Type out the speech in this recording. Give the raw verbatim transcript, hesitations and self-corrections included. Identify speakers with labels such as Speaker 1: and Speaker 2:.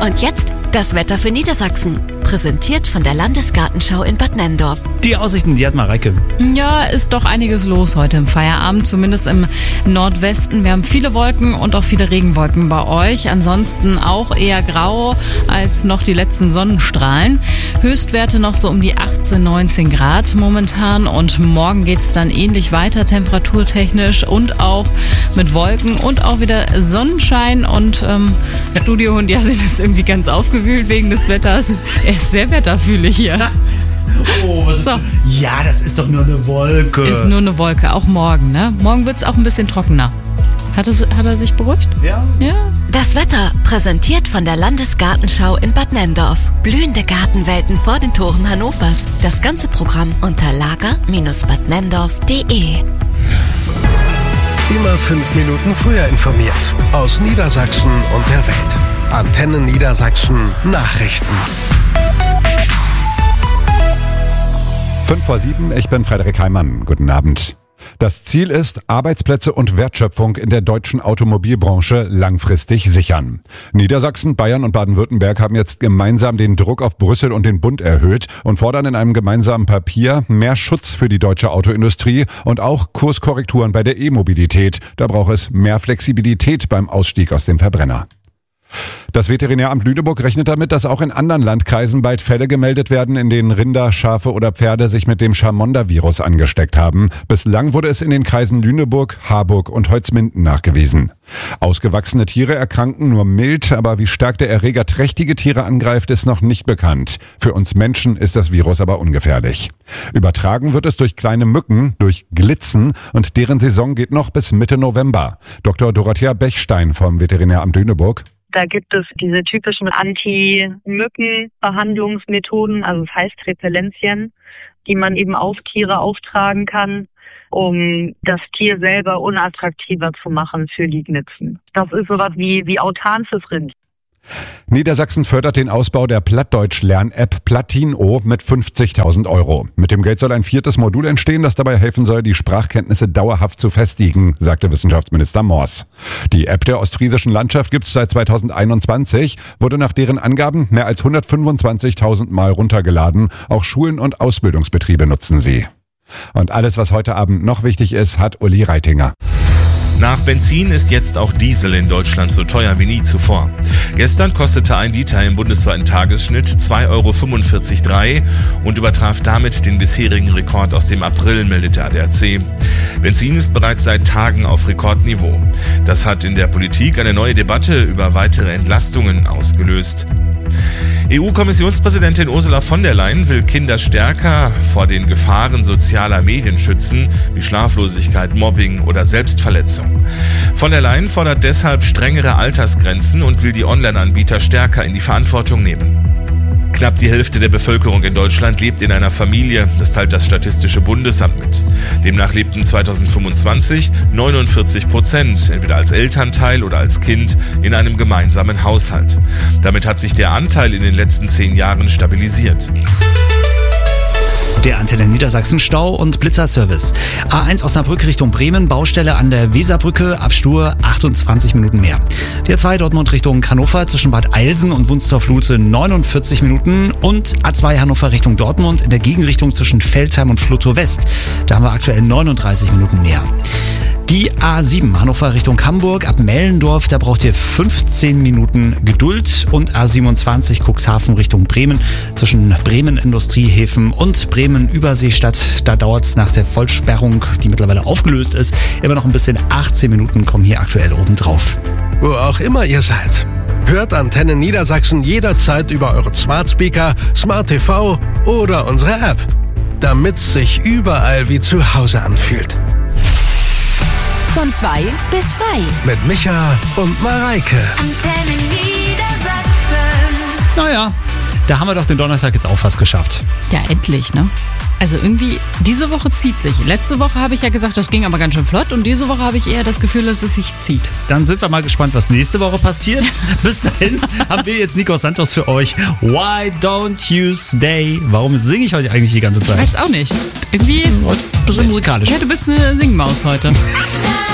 Speaker 1: Und jetzt das Wetter für Niedersachsen. Präsentiert von der Landesgartenschau in Bad Nenndorf.
Speaker 2: Die Aussichten, die hat Mareike.
Speaker 3: Ja, ist doch einiges los heute im Feierabend, zumindest im Nordwesten. Wir haben viele Wolken und auch viele Regenwolken bei euch. Ansonsten auch eher grau als noch die letzten Sonnenstrahlen. Höchstwerte noch so um die achtzehn, neunzehn Grad momentan. Und morgen geht's dann ähnlich weiter, temperaturtechnisch und auch mit Wolken und auch wieder Sonnenschein. Und ähm, Studiohund Yasin ist irgendwie ganz aufgewühlt wegen des Wetters. Er ist sehr wetterfühlig hier.
Speaker 2: Oh, was
Speaker 3: So.
Speaker 2: ist, ja, das ist doch nur eine Wolke.
Speaker 3: Ist nur eine Wolke, auch morgen, ne? Morgen wird's auch ein bisschen trockener. Hat, es, hat er sich beruhigt?
Speaker 2: Ja.
Speaker 3: Ja.
Speaker 1: Das Wetter präsentiert von der Landesgartenschau in Bad Nenndorf. Blühende Gartenwelten vor den Toren Hannovers. Das ganze Programm unter lager Bindestrich bad nenndorf punkt de.
Speaker 4: Immer fünf Minuten früher informiert. Aus Niedersachsen und der Welt. Antenne Niedersachsen Nachrichten.
Speaker 5: Fünf vor sieben, ich bin Frederik Heimann. Guten Abend. Das Ziel ist, Arbeitsplätze und Wertschöpfung in der deutschen Automobilbranche langfristig sichern. Niedersachsen, Bayern und Baden-Württemberg haben jetzt gemeinsam den Druck auf Brüssel und den Bund erhöht und fordern in einem gemeinsamen Papier mehr Schutz für die deutsche Autoindustrie und auch Kurskorrekturen bei der E-Mobilität. Da braucht es mehr Flexibilität beim Ausstieg aus dem Verbrenner. Das Veterinäramt Lüneburg rechnet damit, dass auch in anderen Landkreisen bald Fälle gemeldet werden, in denen Rinder, Schafe oder Pferde sich mit dem Chamonda-Virus angesteckt haben. Bislang wurde es in den Kreisen Lüneburg, Harburg und Holzminden nachgewiesen. Ausgewachsene Tiere erkranken nur mild, aber wie stark der Erreger trächtige Tiere angreift, ist noch nicht bekannt. Für uns Menschen ist das Virus aber ungefährlich. Übertragen wird es durch kleine Mücken, durch Glitzen, und deren Saison geht noch bis Mitte November. Doktor Dorothea Bechstein vom Veterinäramt Lüneburg.
Speaker 6: Da gibt es diese typischen Anti-Mücken-Behandlungsmethoden, also das heißt Repellenzien, die man eben auf Tiere auftragen kann, um das Tier selber unattraktiver zu machen für Liegnitten. Das ist sowas wie, wie Autan fürs Rind.
Speaker 5: Niedersachsen fördert den Ausbau der Plattdeutsch-Lern-App Platino mit fünfzigtausend Euro. Mit dem Geld soll ein viertes Modul entstehen, das dabei helfen soll, die Sprachkenntnisse dauerhaft zu festigen, sagte Wissenschaftsminister Mors. Die App der ostfriesischen Landschaft gibt's seit zweitausendeinundzwanzig, wurde nach deren Angaben mehr als hundertfünfundzwanzigtausend Mal runtergeladen. Auch Schulen und Ausbildungsbetriebe nutzen sie. Und alles, was heute Abend noch wichtig ist, hat Uli Reitinger.
Speaker 7: Nach Benzin ist jetzt auch Diesel in Deutschland so teuer wie nie zuvor. Gestern kostete ein Liter im bundesweiten Tagesschnitt zwei Euro fünfundvierzig Komma drei und übertraf damit den bisherigen Rekord aus dem April, meldet der A D A C. Benzin ist bereits seit Tagen auf Rekordniveau. Das hat in der Politik eine neue Debatte über weitere Entlastungen ausgelöst. E U-Kommissionspräsidentin Ursula von der Leyen will Kinder stärker vor den Gefahren sozialer Medien schützen, wie Schlaflosigkeit, Mobbing oder Selbstverletzung. Von der Leyen fordert deshalb strengere Altersgrenzen und will die Online-Anbieter stärker in die Verantwortung nehmen. Knapp die Hälfte der Bevölkerung in Deutschland lebt in einer Familie, das teilt das Statistische Bundesamt mit. Demnach lebten zweitausendfünfundzwanzig neunundvierzig Prozent, entweder als Elternteil oder als Kind, in einem gemeinsamen Haushalt. Damit hat sich der Anteil in den letzten zehn Jahren stabilisiert.
Speaker 2: Der Antenne Niedersachsen Stau und Blitzerservice. A eins Osnabrück Richtung Bremen, Baustelle an der Weserbrücke, Abstur achtundzwanzig Minuten mehr. Die A zwei Dortmund Richtung Hannover zwischen Bad Eilsen und Wunstorf-Lutze neunundvierzig Minuten und A zwei Hannover Richtung Dortmund in der Gegenrichtung zwischen Veltheim und Flotow West. Da haben wir aktuell neununddreißig Minuten mehr. Die A sieben Hannover Richtung Hamburg ab Mellendorf, da braucht ihr fünfzehn Minuten Geduld, und A siebenundzwanzig Cuxhaven Richtung Bremen zwischen Bremen Industriehäfen und Bremen Überseestadt, da dauert es nach der Vollsperrung, die mittlerweile aufgelöst ist, immer noch ein bisschen. Achtzehn Minuten kommen hier aktuell oben drauf.
Speaker 4: Wo auch immer ihr seid. Hört Antenne Niedersachsen jederzeit über eure Smart Speaker, Smart T V oder unsere App, damit's sich überall wie zu Hause anfühlt.
Speaker 1: Von zwei bis frei.
Speaker 4: Mit Micha und Mareike.
Speaker 1: Antenne Niedersachsen.
Speaker 2: Naja, da haben wir doch den Donnerstag jetzt auch fast geschafft.
Speaker 3: Ja, endlich, ne? Also irgendwie, diese Woche zieht sich. Letzte Woche habe ich ja gesagt, das ging aber ganz schön flott, und diese Woche habe ich eher das Gefühl, dass es sich zieht.
Speaker 2: Dann sind wir mal gespannt, was nächste Woche passiert. Bis dahin haben wir jetzt Nico Santos für euch. Why don't you stay? Warum singe ich heute eigentlich die ganze Zeit?
Speaker 3: Ich weiß auch nicht. Irgendwie...
Speaker 2: Ein bisschen musikalisch.
Speaker 3: Ja, du bist eine Singmaus heute.